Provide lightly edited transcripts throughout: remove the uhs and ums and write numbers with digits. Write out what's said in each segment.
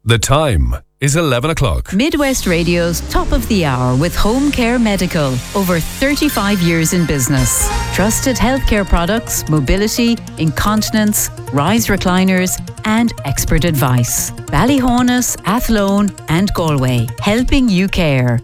The time is 11 o'clock. Midwest Radio's Top of the Hour with Home Care Medical. Over 35 years in business. Trusted healthcare products, mobility, incontinence, rise recliners and expert advice. Ballyhonus, Athlone and Galway. Helping you care.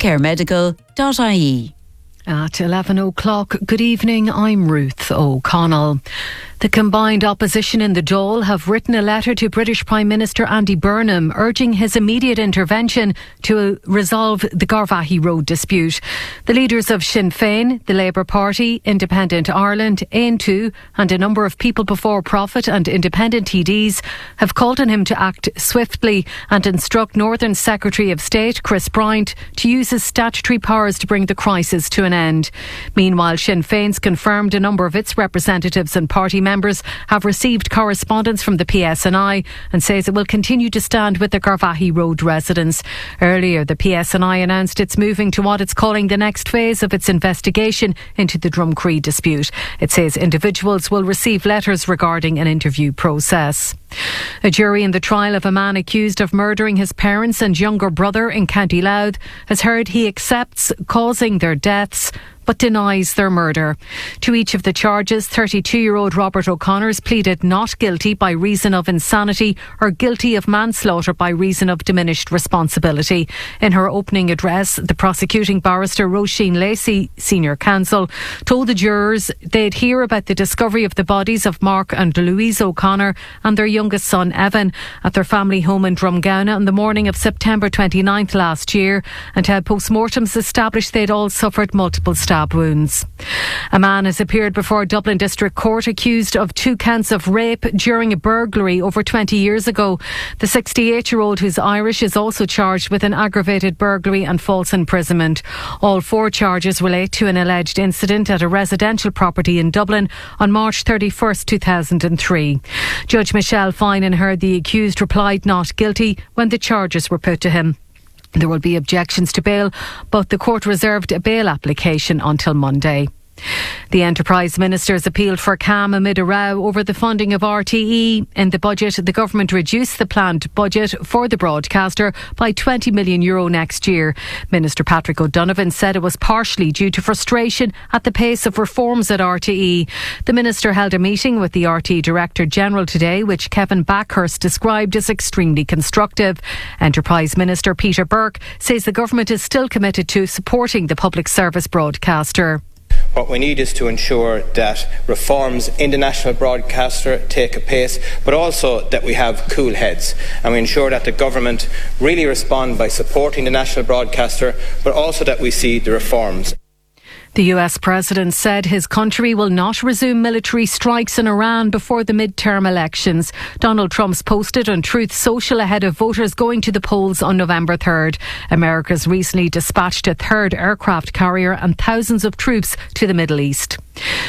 homecaremedical.ie. At 11 o'clock, good evening, I'm Ruth O'Connell. The combined opposition in the Dáil have written a letter to British Prime Minister Andy Burnham urging his immediate intervention to resolve the Garvaghey Road dispute. The leaders of Sinn Féin, the Labour Party, Independent Ireland, Aontú and a number of People Before Profit and independent TDs have called on him to act swiftly and instruct Northern Secretary of State Chris Bryant to use his statutory powers to bring the crisis to an end. Meanwhile, Sinn Féin's confirmed a number of its representatives and party members have received correspondence from the PSNI and says it will continue to stand with the Garvaghey Road residents. Earlier, the PSNI announced it's moving to what it's calling the next phase of its investigation into the Drumcree dispute. It says individuals will receive letters regarding an interview process. A jury in the trial of a man accused of murdering his parents and younger brother in County Louth has heard he accepts causing their deaths but denies their murder. To each of the charges, 32-year-old Robert O'Connor's pleaded not guilty by reason of insanity or guilty of manslaughter by reason of diminished responsibility. In her opening address, the prosecuting barrister Roisin Lacey, senior counsel, told the jurors they'd hear about the discovery of the bodies of Mark and Louise O'Connor and their youngest son Evan at their family home in Drumgownagh on the morning of September 29th last year, and how post-mortems established they'd all suffered multiple stab wounds. A man has appeared before Dublin District Court accused of 2 counts of rape during a burglary over 20 years ago. The 68-year-old, who's Irish, is also charged with an aggravated burglary and false imprisonment. All 4 charges relate to an alleged incident at a residential property in Dublin on March 31st, 2003. Judge Michelle Finan heard the accused replied not guilty when the charges were put to him. There will be objections to bail, but the court reserved a bail application until Monday. The Enterprise Ministers appealed for calm amid a row over the funding of RTE. In the budget, the government reduced the planned budget for the broadcaster by €20 million next year. Minister Patrick O'Donovan said it was partially due to frustration at the pace of reforms at RTE. The minister held a meeting with the RTE Director General today, which Kevin Backhurst described as extremely constructive. Enterprise Minister Peter Burke says the government is still committed to supporting the public service broadcaster. What we need is to ensure that reforms in the national broadcaster take a pace, but also that we have cool heads, and we ensure that the government really respond by supporting the national broadcaster, but also that we see the reforms. The US President said his country will not resume military strikes in Iran before the midterm elections. Donald Trump's posted on Truth Social ahead of voters going to the polls on November 3rd. America's recently dispatched a 3rd aircraft carrier and thousands of troops to the Middle East.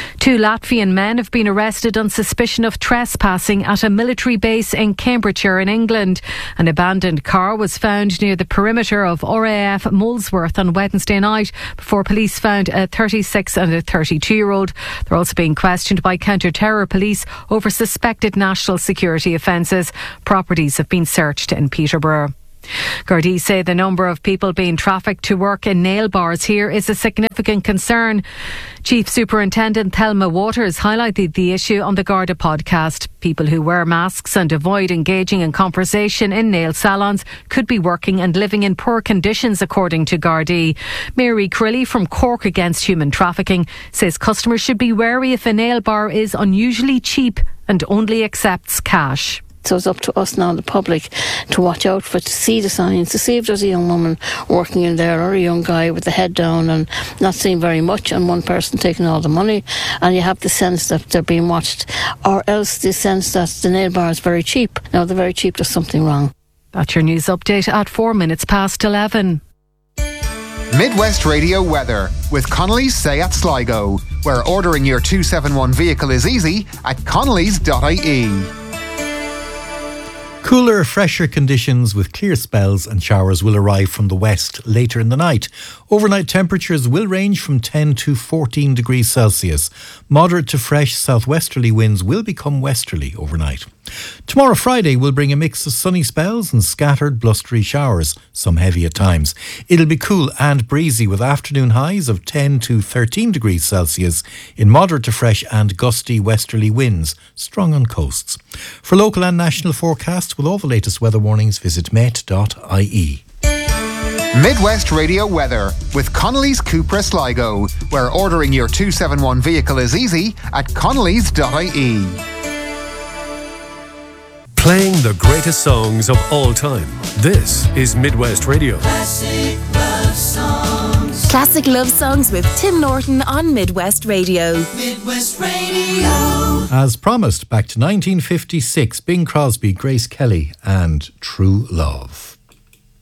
2 Latvian men have been arrested on suspicion of trespassing at a military base in Cambridgeshire in England. An abandoned car was found near the perimeter of RAF Molesworth on Wednesday night before police found a 36 and a 32-year-old. They're also being questioned by counter-terror police over suspected national security offences. Properties have been searched in Peterborough. Gardaí say the number of people being trafficked to work in nail bars here is a significant concern. Chief Superintendent Thelma Waters highlighted the issue on the Garda podcast. People who wear masks and avoid engaging in conversation in nail salons could be working and living in poor conditions, according to Gardaí. Mary Crilly from Cork Against Human Trafficking says customers should be wary if a nail bar is unusually cheap and only accepts cash. So it's up to us now, the public, to watch out for, to see the signs, to see if there's a young woman working in there or a young guy with the head down and not seeing very much, and one person taking all the money, and you have the sense that they're being watched, or else the sense that the nail bar is very cheap. Now, they're very cheap, there's something wrong. That's your news update at 11:04. Midwest Radio weather with Connolly's Seat Sligo, where ordering your 271 vehicle is easy at connellys.ie. Cooler, fresher conditions with clear spells and showers will arrive from the west later in the night. Overnight temperatures will range from 10 to 14 degrees Celsius. Moderate to fresh southwesterly winds will become westerly overnight. Tomorrow, Friday, will bring a mix of sunny spells and scattered blustery showers, some heavy at times. It'll be cool and breezy with afternoon highs of 10 to 13 degrees Celsius in moderate to fresh and gusty westerly winds, strong on coasts. For local and national forecasts with all the latest weather warnings, visit met.ie. Midwest Radio Weather with Connolly's Cupra Sligo, where ordering your 271 vehicle is easy at connellys.ie. Playing the greatest songs of all time. This is Midwest Radio. Classic love songs. Classic love songs with Tim Norton on Midwest Radio. Midwest Radio. As promised, back to 1956, Bing Crosby, Grace Kelly and True Love.